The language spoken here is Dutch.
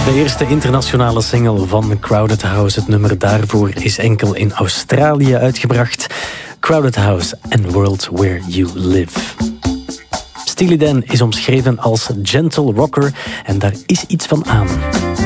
De eerste internationale single van Crowded House. Het nummer daarvoor is enkel in Australië uitgebracht. Crowded House and World Where You Live. Steely Dan is omschreven als gentle rocker en daar is iets van aan.